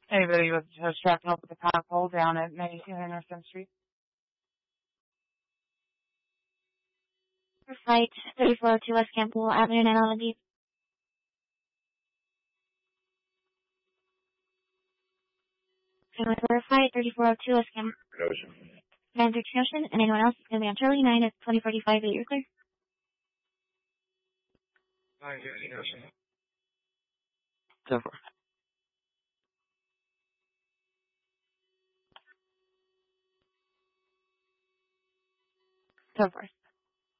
Anybody was trying to help with the pothole down at 92 North 10th Street? For flight 3402 West Campbell Avenue, 911. For flight 3402 West Campbell. Ocean. 913 Ocean, and anyone else is going to be on Charlie 9 at 2045 that you're clear. 913 Ocean. 10-4. So far.